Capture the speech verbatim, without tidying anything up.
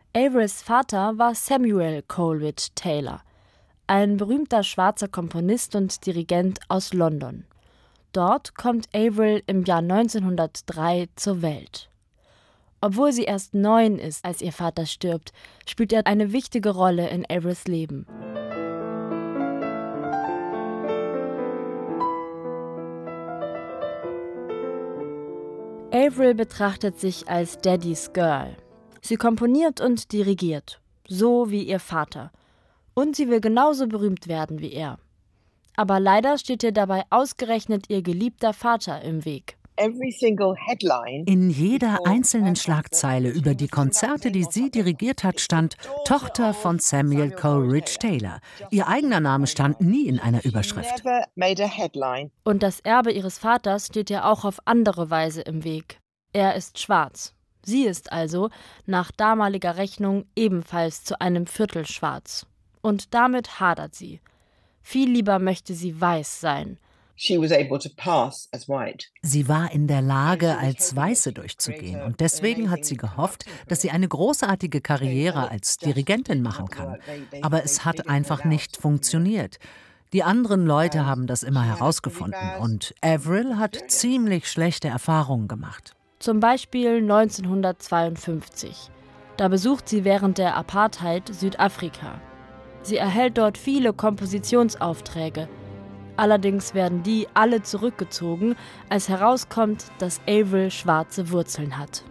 Avrils Vater war Samuel Coleridge Taylor, ein berühmter schwarzer Komponist und Dirigent aus London. Dort kommt Avril im Jahr neunzehnhundertdrei zur Welt. Obwohl sie erst neun ist, als ihr Vater stirbt, spielt er eine wichtige Rolle in Avrils Leben. Avril betrachtet sich als Daddys Girl. Sie komponiert und dirigiert, so wie ihr Vater. Und sie will genauso berühmt werden wie er. Aber leider steht ihr dabei ausgerechnet ihr geliebter Vater im Weg. In jeder einzelnen Schlagzeile über die Konzerte, die sie dirigiert hat, stand Tochter von Samuel Coleridge Taylor. Ihr eigener Name stand nie in einer Überschrift. Und das Erbe ihres Vaters steht ihr auch auf andere Weise im Weg. Er ist schwarz. Sie ist also, nach damaliger Rechnung, ebenfalls zu einem Viertel schwarz. Und damit hadert sie. Viel lieber möchte sie weiß sein. Sie war in der Lage, als Weiße durchzugehen. Und deswegen hat sie gehofft, dass sie eine großartige Karriere als Dirigentin machen kann. Aber es hat einfach nicht funktioniert. Die anderen Leute haben das immer herausgefunden. Und Avril hat ziemlich schlechte Erfahrungen gemacht. Zum Beispiel neunzehnhundertzweiundfünfzig. Da besucht sie während der Apartheid Südafrika. Sie erhält dort viele Kompositionsaufträge. Allerdings werden die alle zurückgezogen, als herauskommt, dass Avril schwarze Wurzeln hat.